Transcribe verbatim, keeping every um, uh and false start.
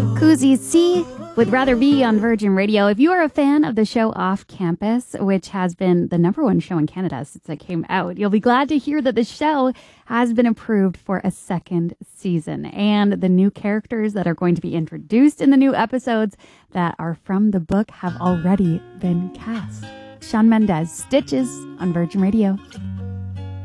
Koozie C with Rather Be on Virgin Radio. If you are a fan of the show Off Campus, which has been the number one show in Canada since it came out, you'll be glad to hear that the show has been approved for a second season. And the new characters that are going to be introduced in the new episodes that are from the book have already been cast. Shawn Mendes, Stitches on Virgin Radio.